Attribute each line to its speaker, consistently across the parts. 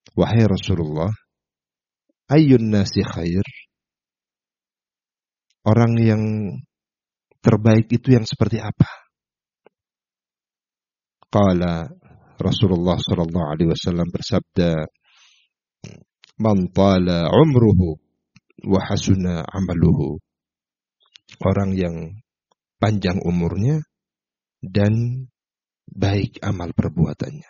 Speaker 1: "Wahai Rasulullah, ayyun nasi khair?" Orang yang terbaik itu yang seperti apa? Qala, Rasulullah sallallahu alaihi wasallam bersabda, "Man tala umruhu wa hasuna amaluhu." Orang yang panjang umurnya dan baik amal perbuatannya.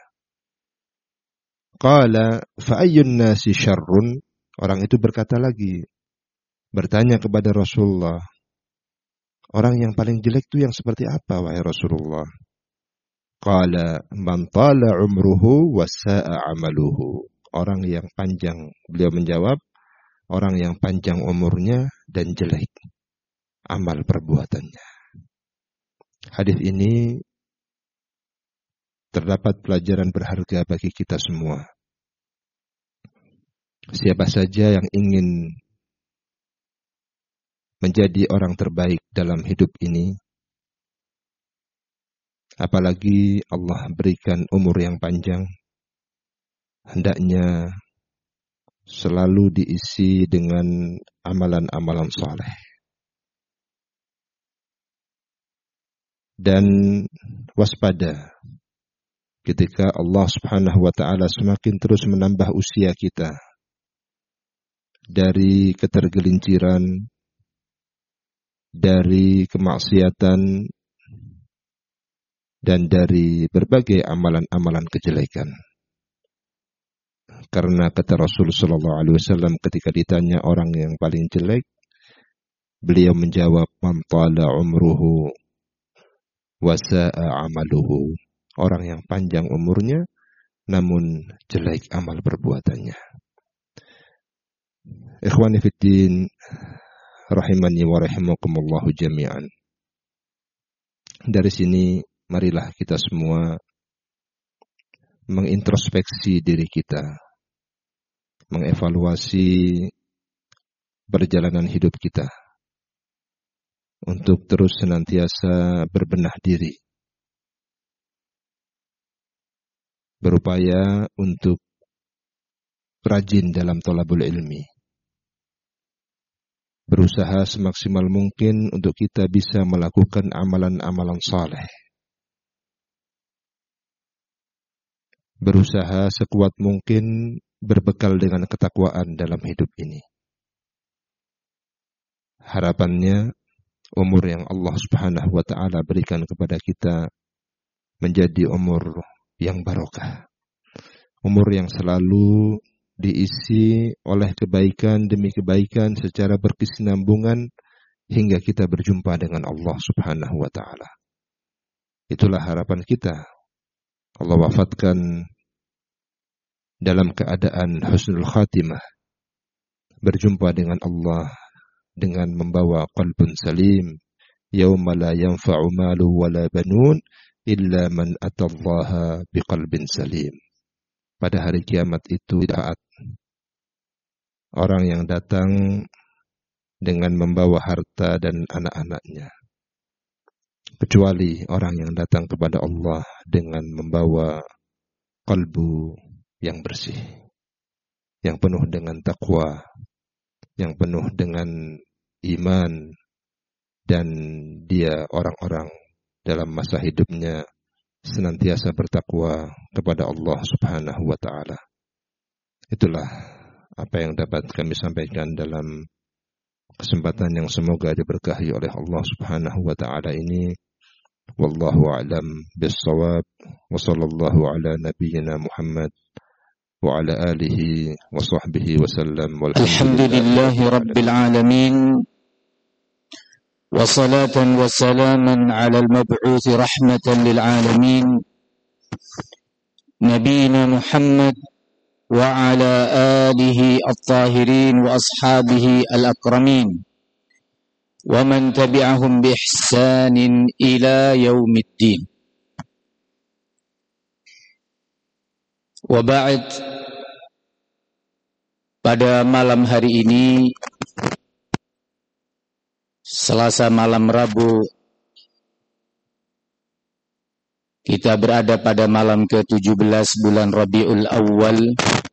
Speaker 1: Qala fa ayyun nasi syarrun? Orang itu berkata lagi, bertanya kepada Rasulullah, orang yang paling jelek itu yang seperti apa, wahai Rasulullah? Qala man tala umruhu wa sa'a amaluhu. Orang yang panjang, beliau menjawab, orang yang panjang umurnya dan jelek amal perbuatannya. Hadis ini terdapat pelajaran berharga bagi kita semua. Siapa saja yang ingin menjadi orang terbaik dalam hidup ini, apalagi Allah berikan umur yang panjang, hendaknya selalu diisi dengan amalan-amalan saleh. Dan waspada ketika Allah Subhanahu wa ta'ala semakin terus menambah usia kita dari ketergelinciran, dari kemaksiatan, dan dari berbagai amalan-amalan kejelekan. Karena kata Rasul sallallahu alaihi wasallam ketika ditanya orang yang paling jelek, beliau menjawab, "Man tala umruhu wa sa'a amaluhu." Orang yang panjang umurnya namun jelek amal perbuatannya. Ikhwani fid din, rahimani wa rahimakumullah jami'an. Dari sini marilah kita semua mengintrospeksi diri kita, mengevaluasi perjalanan hidup kita untuk terus senantiasa berbenah diri, berupaya untuk rajin dalam thalabul ilmi, berusaha semaksimal mungkin untuk kita bisa melakukan amalan-amalan saleh, berusaha sekuat mungkin berbekal dengan ketakwaan dalam hidup ini. Harapannya umur yang Allah Subhanahu wa ta'ala berikan kepada kita menjadi umur yang barokah, umur yang selalu diisi oleh kebaikan demi kebaikan secara berkesinambungan hingga kita berjumpa dengan Allah Subhanahu wa ta'ala. Itulah harapan kita. Allah wafatkan dalam keadaan husnul khatimah, berjumpa dengan Allah dengan membawa qalbun salim, yauma la yanfa'u malu wala banun illa man atallaha biqalbin salim. Pada hari kiamat itu taat orang yang datang dengan membawa harta dan anak-anaknya, kecuali orang yang datang kepada Allah dengan membawa kalbu yang bersih, yang penuh dengan takwa, yang penuh dengan iman, dan dia orang-orang dalam masa hidupnya senantiasa bertakwa kepada Allah Subhanahu wa ta'ala. Itulah apa yang dapat kami sampaikan dalam kesempatan yang semoga diberkahi oleh Allah Subhanahu wa ta'ala ini. Wallahu a'lam bis-shawab, wa sallallahu ala nabiyyina Muhammad wa ala alihi wa sahbihi wa sallam.
Speaker 2: Alhamdulillahi rabbil alamin, wa salatan wa salaman ala al-mab'uth rahmatan lil alamin, nabiyina Muhammad wa ala alihi at-tahirin wa ashabihi al-akramin wa man tabi'ahum bi ihsanin ila yaumiddin. Wa ba'd. Pada malam hari ini, Selasa malam Rabu, kita berada pada malam ke-17 bulan Rabiul Awal